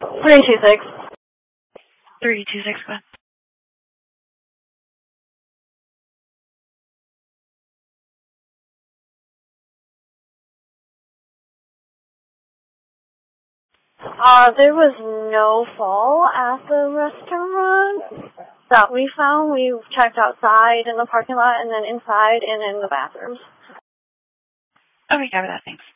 326. 326, go ahead. There was no fall at the restaurant that we found. We checked outside in the parking lot and then inside and in the bathrooms. Okay, got that, thanks.